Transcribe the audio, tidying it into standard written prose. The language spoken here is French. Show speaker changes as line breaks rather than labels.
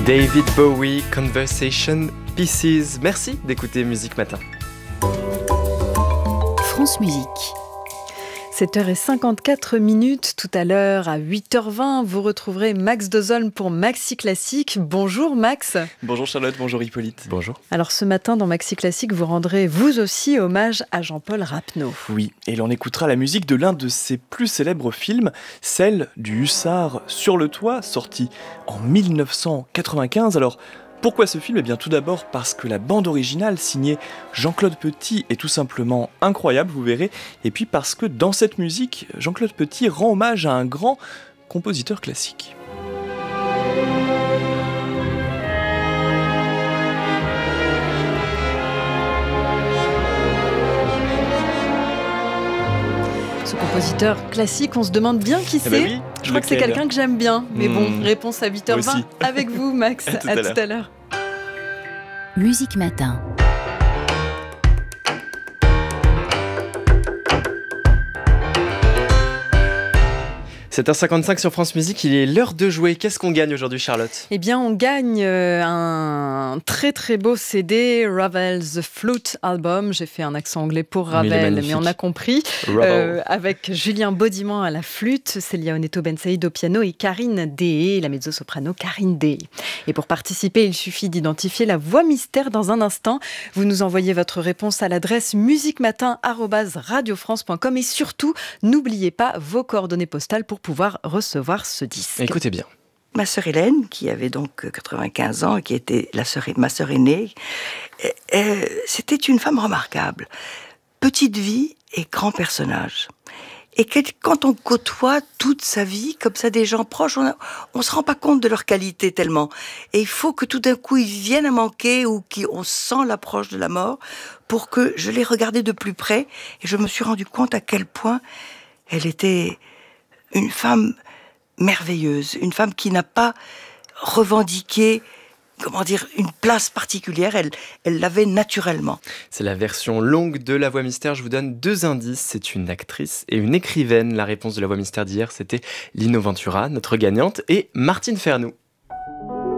David Bowie, Conversation Pieces. Merci d'écouter Musique Matin.
France Musique. 7h54. Tout à l'heure, à 8h20, vous retrouverez Max Dozolm pour Maxi Classique. Bonjour Max.
Bonjour Charlotte, bonjour Hippolyte.
Bonjour.
Alors ce matin, dans Maxi Classique, vous rendrez vous aussi hommage à Jean-Paul Rapneau.
Oui, et l'on écoutera la musique de l'un de ses plus célèbres films, celle du Hussard sur le toit, sorti en 1995. Alors, pourquoi ce film ? Eh bien tout d'abord parce que la bande originale signée Jean-Claude Petit est tout simplement incroyable, vous verrez. Et puis parce que dans cette musique, Jean-Claude Petit rend hommage à un grand compositeur classique.
Ce compositeur classique, on se demande bien qui c'est.
Oui,
je crois que c'est quelqu'un que j'aime bien. Mais bon, réponse à 8h20 avec vous Max.
À tout à l'heure.
Musique Matin.
7h55 sur France Musique, il est l'heure de jouer. Qu'est-ce qu'on gagne aujourd'hui, Charlotte ?
Eh bien, on gagne un très très beau CD, Ravel's Flute Album. J'ai fait un accent anglais pour Ravel, mais on a compris. Avec Julien Baudiment à la flûte, Célia Oneto Bensaïd au piano et Karine Dehé, la mezzo-soprano Karine Dehé. Et pour participer, il suffit d'identifier la voix mystère dans un instant. Vous nous envoyez votre réponse à l'adresse musiquematin@radiofrance.com et surtout, n'oubliez pas vos coordonnées postales pour pouvoir recevoir ce disque.
Écoutez bien.
Ma sœur Hélène, qui avait donc 95 ans, qui était ma sœur aînée, c'était une femme remarquable. Petite vie et grand personnage. Et quand on côtoie toute sa vie, comme ça, des gens proches, on se rend pas compte de leur qualité tellement. Et il faut que tout d'un coup, ils viennent à manquer ou qu'on sent l'approche de la mort pour que je les regardais de plus près. Et je me suis rendu compte à quel point elle était une femme merveilleuse, une femme qui n'a pas revendiqué, une place particulière, elle l'avait naturellement.
C'est la version longue de La Voix Mystère. Je vous donne 2 indices. C'est une actrice et une écrivaine. La réponse de La Voix Mystère d'hier, c'était Lino Ventura, notre gagnante, et Martine Fernoux.